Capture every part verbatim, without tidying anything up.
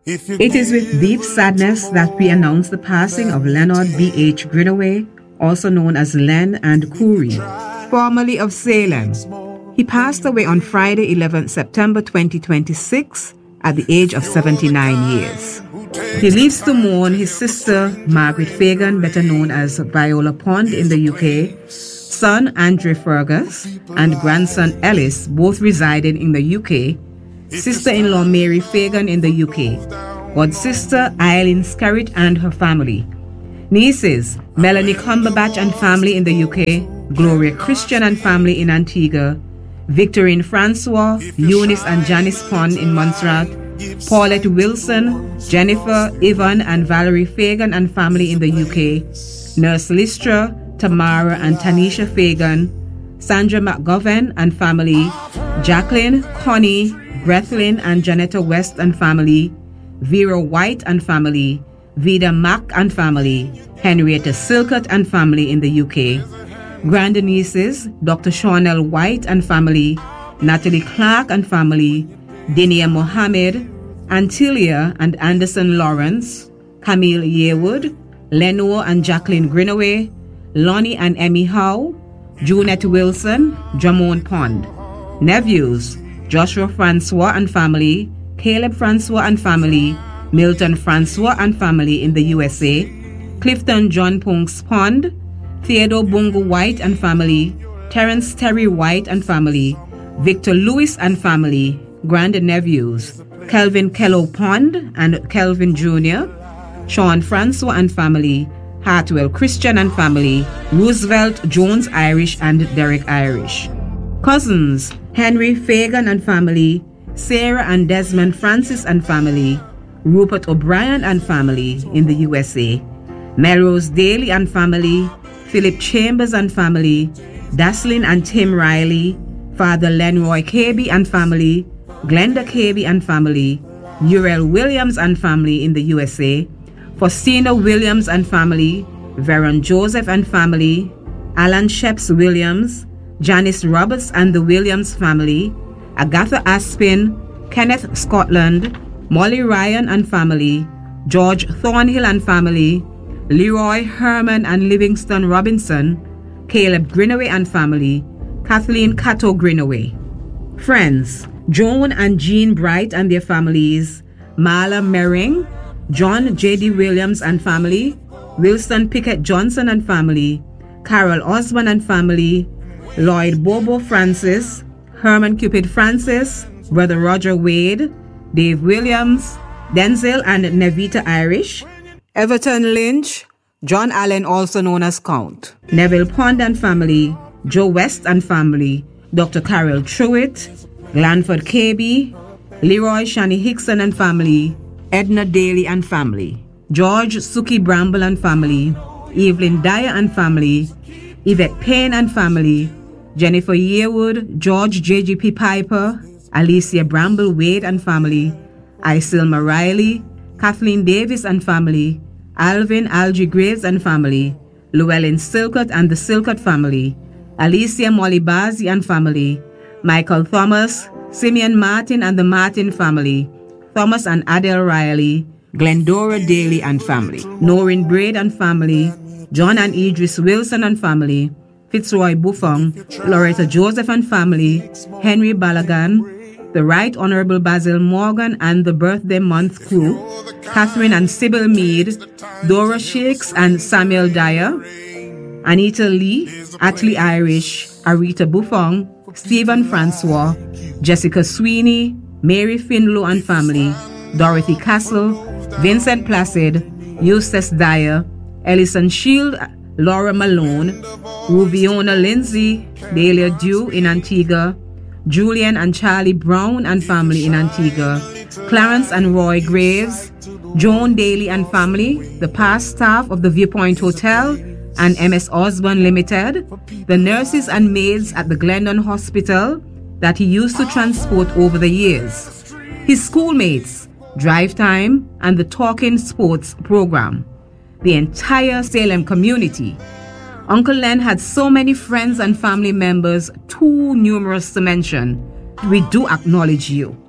It is with deep sadness that we announce the passing of Leonard B H Greenaway, also known as Len and Coury, formerly of Salem. He passed away on Friday, eleventh September twenty twenty-six, at the age of seventy-nine years. He leaves to mourn his sister, Margaret Fagan, better known as Viola Pond in the U K, son Andre Fergus, and grandson Ellis, both residing in the U K, sister-in-law Mary Fagan in the U K, god-sister Eileen Skerritt and her family, nieces Melanie Cumberbatch and family in the U K, Gloria Christian and family in Antigua, Victorine Francois, Eunice and Janice Pond in Montserrat, Paulette Wilson, Jennifer, Yvonne and Valerie Fagan and family in the U K, Nurse Listra, Tamara and Tanisha Fagan, Sandra McGovern and family, Jacqueline, Connie, Grethlin and Janetta West and family, Vera White and family, Vida Mack and family, Henrietta Silcott and family in the U K, grandnieces Doctor Shawnell White and family, Natalie Clark and family, Dinia Mohammed, Antilia and Anderson Lawrence, Camille Yearwood, Lenore and Jacqueline Greenaway, Lonnie and Emmy Howe, Junette Wilson, Jamone Pond. Nephews, Joshua Francois and family, Caleb Francois and family, Milton Francois and family in the U S A, Clifton John Punks Pond, Theodore Bungo White and family, Terence Terry White and family, Victor Lewis and family, grand-nephews, Kelvin Kello Pond and Kelvin Junior, Sean Francois and family, Hartwell Christian and family, Roosevelt Jones Irish and Derek Irish. Cousins, Henry Fagan and family, Sarah and Desmond Francis and family, Rupert O'Brien and family in the U S A, Melrose Daly and family, Philip Chambers and family, Daslin and Tim Riley, Father Lenroy Cabey and family, Glenda Cabey and family, Uriel Williams and family in the U S A, Faustina Williams and family, Veron Joseph and family, Alan Sheps Williams, Janice Roberts and the Williams family, Agatha Aspin, Kenneth Scotland, Molly Ryan and family, George Thornhill and family, Leroy Herman and Livingston Robinson, Caleb Greenaway and family, Kathleen Cato Greenaway. Friends, Joan and Jean Bright and their families, Marla Mering, John J D Williams and family, Wilson Pickett Johnson and family, Carol Osborne and family, Lloyd Bobo Francis, Herman Cupid Francis, Brother Roger Wade, Dave Williams, Denzel and Nevita Irish, Everton Lynch, John Allen also known as Count, Neville Pond and family, Joe West and family, Doctor Carol Truitt, Glanford Cabey, Leroy Shani Hickson and family, Edna Daly and family, George Suki Bramble and family, Evelyn Dyer and family, Yvette Payne and family, Jennifer Yearwood, George J G P Piper, Alicia Bramble Wade and family, Isilma Riley, Kathleen Davis and family, Alvin Algie Graves and family, Llewellyn Silcott and the Silcott family, Alicia Molly Bazzi and family, Michael Thomas, Simeon Martin and the Martin family, Thomas and Adele Riley, Glendora Daly and family, Noreen Braid and family, John and Idris Wilson and family, Fitzroy Buffon, Loretta Joseph and family, Henry Balagan, the Right Honorable Basil Morgan and the birthday month crew, Catherine and Sybil Mead, Dora Shakes and Samuel Dyer, Anita Lee, Atlee Irish, Arita Buffon, Stephen Francois, Jessica Sweeney, Mary Finlow and family, Dorothy Castle, Vincent Placid, Eustace Dyer, Ellison Shield, Laura Malone, Ruviona Lindsay, Delia Dew in Antigua, Julian and Charlie Brown and family in Antigua, Clarence and Roy Graves, Joan Daly and family, the past staff of the Viewpoint Hotel and M S Osborne Limited, the nurses and maids at the Glendon Hospital that he used to transport over the years, his schoolmates, Drive Time, and the Talking Sports program, the entire Salem community. Uncle Len had so many friends and family members, too numerous to mention. We do acknowledge you. The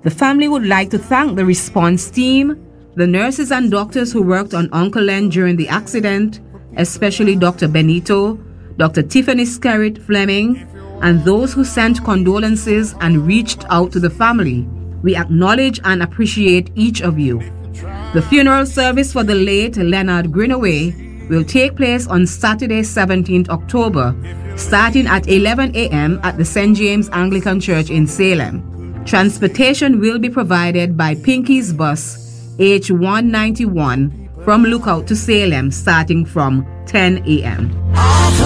The family would like to thank the response team, the nurses and doctors who worked on Uncle Len during the accident, especially Doctor Benito, Doctor Tiffany Skerritt Fleming, and those who sent condolences and reached out to the family. We acknowledge and appreciate each of you. The funeral service for the late Leonard Greenaway will take place on Saturday, seventeenth October, starting at eleven a.m. at the Saint James Anglican Church in Salem. Transportation will be provided by Pinky's Bus H one ninety-one from Lookout to Salem starting from ten a.m.